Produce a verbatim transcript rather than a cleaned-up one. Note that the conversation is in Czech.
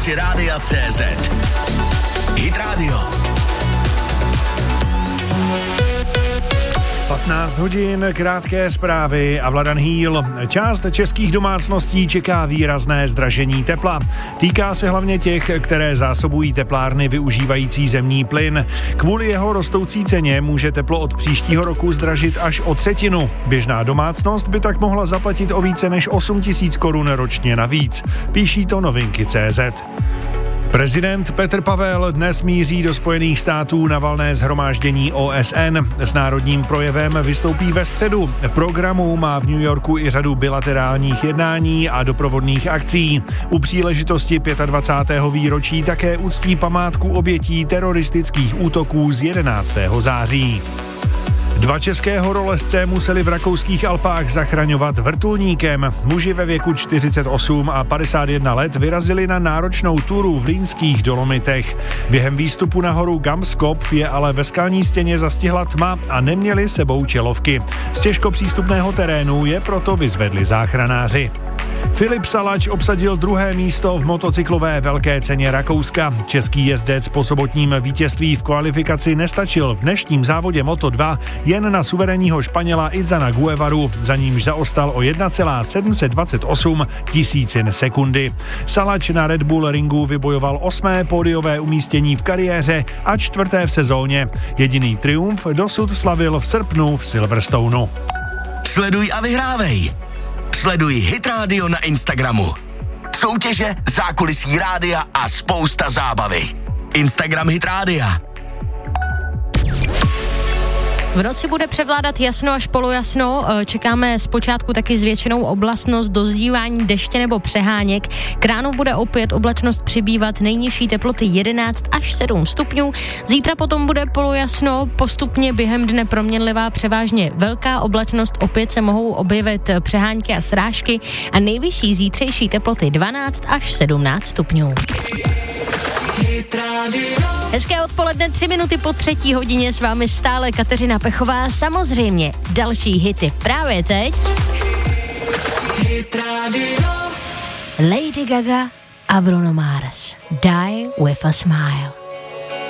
aplikaci Rádia C Z. Hit Radio. patnáct hodin, krátké zprávy a Vladan Hýl. Část českých domácností čeká výrazné zdražení tepla. Týká se hlavně těch, které zásobují teplárny využívající zemní plyn. Kvůli jeho rostoucí ceně může teplo od příštího roku zdražit až o třetinu. Běžná domácnost by tak mohla zaplatit o více než osm tisíc korun ročně navíc. Píší to Novinky tečka cé zet. Prezident Petr Pavel dnes míří do Spojených států na valné shromáždění O S N. S národním projevem vystoupí ve středu. V programu má v New Yorku i řadu bilaterálních jednání a doprovodných akcí. U příležitosti dvacátého pátého výročí také uctí památku obětí teroristických útoků z jedenáctého září. Dva české horolezce museli v rakouských Alpách zachraňovat vrtulníkem. Muži ve věku čtyřicet osm a padesát jedna let vyrazili na náročnou turu v Línských Dolomitech. Během výstupu na horu Gamskop je ale ve skalní stěně zastihla tma a neměli sebou čelovky. Z těžko přístupného terénu je proto vyzvedli záchranáři. Filip Salač obsadil druhé místo v motocyklové velké ceně Rakouska. Český jezdec po sobotním vítězství v kvalifikaci nestačil v dnešním závodě Moto dva jen na suverénního Španěla Izana Guevaru, za nímž zaostal o jedna celá sedm set dvacet osm tisícin sekundy. Salač na Red Bull ringu vybojoval osmé pódiové umístění v kariéře a čtvrté v sezóně. Jediný triumf dosud slavil v srpnu v Silverstoneu. Sleduj a vyhrávej! Sleduj Hit Radio na Instagramu. Soutěže, zákulisí rádia a spousta zábavy. Instagram Hit Rádia. V noci bude převládat jasno až polojasno, čekáme zpočátku taky zvětšenou oblastnost, dozdívání deště nebo přeháněk. K ránu bude opět oblačnost přibývat, nejnižší teploty jedenáct až sedm stupňů. Zítra potom bude polojasno, postupně během dne proměnlivá převážně velká oblačnost, opět se mohou objevit přehánky a srážky a nejvyšší zítřejší teploty dvanáct až sedmnáct stupňů. Hezké odpoledne, tři minuty po třetí hodině, s vámi stále Kateřina Pechová. Samozřejmě další hity právě teď. Lady Gaga a Bruno Mars. Die with a smile.